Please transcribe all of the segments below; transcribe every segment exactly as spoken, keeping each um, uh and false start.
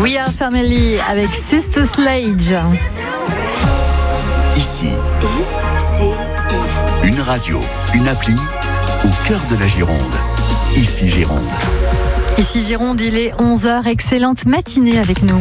We Are Family avec Sister Sledge. Ici, une radio, une appli au cœur de la Gironde. Ici Gironde. Ici Gironde, il est onze heures. Excellente matinée avec nous.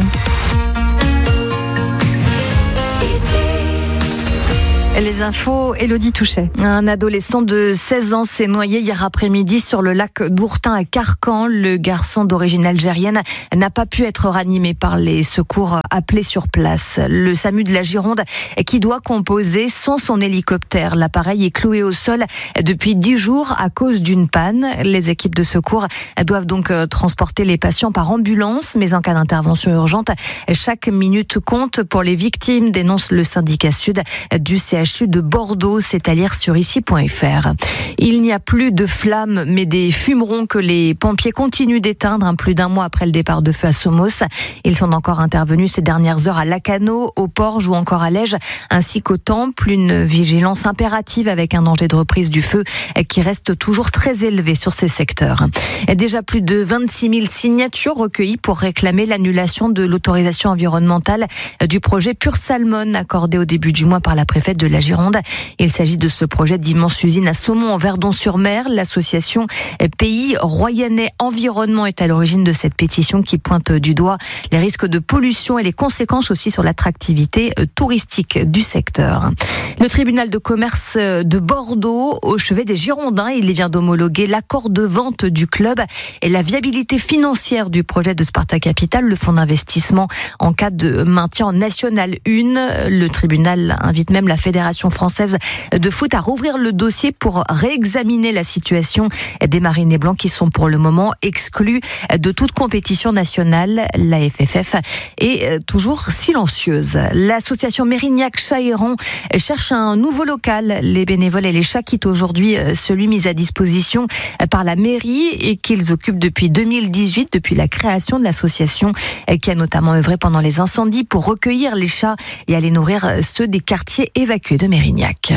Les infos, Élodie Touchet. Un adolescent de seize ans s'est noyé hier après-midi sur le lac d'Ourtin à Carcan. Le garçon d'origine algérienne n'a pas pu être ranimé par les secours appelés sur place. Le SAMU de la Gironde, qui doit composer sans son hélicoptère. L'appareil est cloué au sol depuis dix jours à cause d'une panne. Les équipes de secours doivent donc transporter les patients par ambulance, mais en cas d'intervention urgente, chaque minute compte pour les victimes, dénonce le syndicat sud du C H U de Bordeaux, c'est à lire sur ici point f r. Il n'y a plus de flammes, mais des fumerons que les pompiers continuent d'éteindre, plus d'un mois après le départ de feu à Somos. Ils sont encore intervenus ces dernières heures à Lacano, au Porge ou encore à Lège, ainsi qu'au Temple. Une vigilance impérative avec un danger de reprise du feu qui reste toujours très élevé sur ces secteurs. Déjà plus de vingt-six mille signatures recueillies pour réclamer l'annulation de l'autorisation environnementale du projet Pure Salmon accordé au début du mois par la préfète de la Gironde. Il s'agit de ce projet d'immense usine à saumon en Verdon-sur-Mer. L'association Pays Royannais Environnement est à l'origine de cette pétition qui pointe du doigt les risques de pollution et les conséquences aussi sur l'attractivité touristique du secteur. Le tribunal de commerce de Bordeaux, au chevet des Girondins, il vient d'homologuer l'accord de vente du club et la viabilité financière du projet de Sparta Capital, le fonds d'investissement en cas de maintien en National un. Le tribunal invite même la Fédération française de foot à rouvrir le dossier pour réexaminer la situation des Marinés Blancs qui sont pour le moment exclus de toute compétition nationale. La F F F est toujours silencieuse. L'association Mérignac-Chat-Héron cherche un nouveau local. Les bénévoles et les chats quittent aujourd'hui celui mis à disposition par la mairie et qu'ils occupent depuis deux mille dix-huit, depuis la création de l'association qui a notamment œuvré pendant les incendies pour recueillir les chats et aller nourrir ceux des quartiers évacués de Mérignac.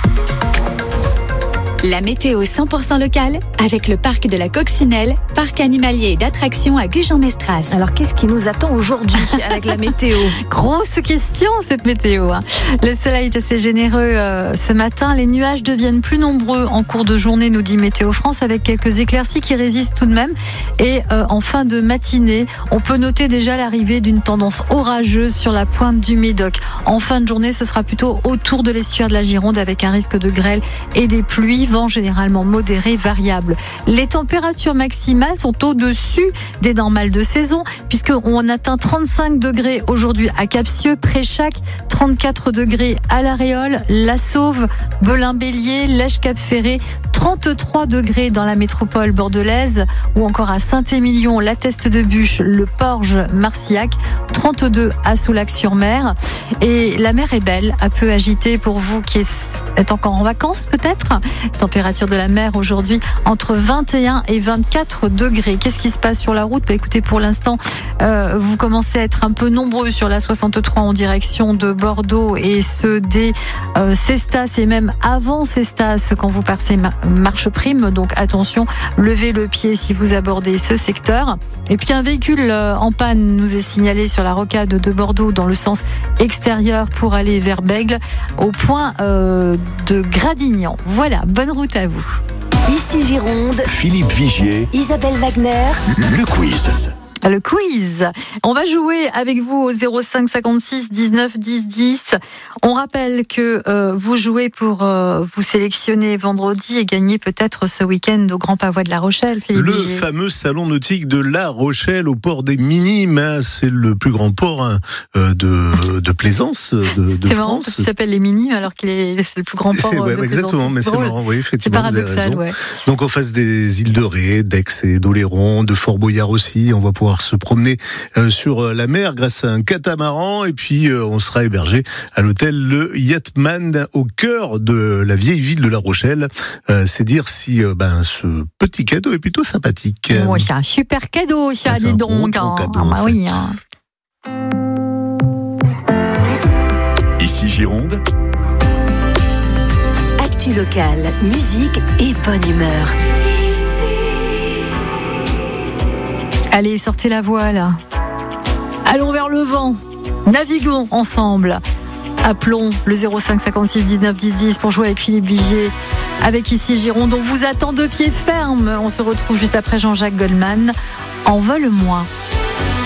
La météo cent pour cent locale avec le parc de la Coccinelle, parc animalier et d'attractions à Gujan-Mestras. Alors qu'est-ce qui nous attend aujourd'hui avec la météo ? Grosse question cette météo. Le soleil est assez généreux euh, ce matin. Les nuages deviennent plus nombreux en cours de journée, nous dit Météo France, avec quelques éclaircies qui résistent tout de même. Et euh, en fin de matinée, on peut noter déjà l'arrivée d'une tendance orageuse sur la pointe du Médoc. En fin de journée, ce sera plutôt autour de l'estuaire de la Gironde avec un risque de grêle et des pluies. Vent généralement modéré, variable. Les températures maximales sont au-dessus des normales de saison, puisqu'on atteint trente-cinq degrés aujourd'hui à Capsieux, Préchac, trente-quatre degrés à La Réole, La Sauve, Belin-Bélier, Lège-Cap-Ferré, trente-trois degrés dans la métropole bordelaise, ou encore à Saint-Émilion, La Teste-de-Buch, le Porge, Marciac, trente-deux à Soulac-sur-Mer. Et la mer est belle, un peu agitée pour vous qui êtes encore en vacances peut-être. Température de la mer aujourd'hui entre vingt et un et vingt-quatre degrés. Qu'est-ce qui se passe sur la route ? Bah, écoutez, pour l'instant, euh, vous commencez à être un peu nombreux sur la soixante-trois en direction de Bordeaux et ceux des euh, Cestas et même avant Cestas quand vous passez Marche Prime. Donc attention, levez le pied si vous abordez ce secteur. Et puis un véhicule euh, en panne nous est signalé sur la rocade de Bordeaux dans le sens extérieur pour aller vers Bègle au point euh, de Gradignan. Voilà, bonne route à vous. Ici Gironde, Philippe Vigier, Isabelle Wagner, le quiz. Le quiz. On va jouer avec vous au zéro cinq cinquante-six dix-neuf dix dix. On rappelle que euh, vous jouez pour euh, vous sélectionner vendredi et gagner peut-être ce week-end au Grand Pavois de La Rochelle, Philippe Le Vigier. fameux salon nautique de La Rochelle au port des Minimes. Hein, c'est le plus grand port hein, de, de plaisance de, de c'est France. marrant parce qu'il s'appelle les Minimes alors qu'il est c'est le plus grand port c'est, de ouais, plaisance. exactement, mais c'est drôle. marrant. Oui, effectivement, c'est vous avez raison. ouais. Donc en face des îles de Ré, d'Aix et d'Oléron, de Fort Boyard aussi, on va pouvoir se promener euh, sur la mer grâce à un catamaran et puis euh, on sera hébergé à l'hôtel Le Yatman au cœur de la vieille ville de La Rochelle. Euh, c'est dire si euh, ben, ce petit cadeau est plutôt sympathique. Ouais, c'est un super cadeau, ça, ah, dis donc. Gros, gros cadeau, ah, bah en oui, fait. hein. Ici Gironde, actu locale, musique et bonne humeur. Allez, sortez la voix là. Allons vers le vent, naviguons ensemble. Appelons le zéro cinq cinquante-six dix-neuf dix dix pour jouer avec Philippe Vigier. Avec Ici Gironde, on vous attend de pied ferme. On se retrouve juste après Jean-Jacques Goldman. Envole-moi.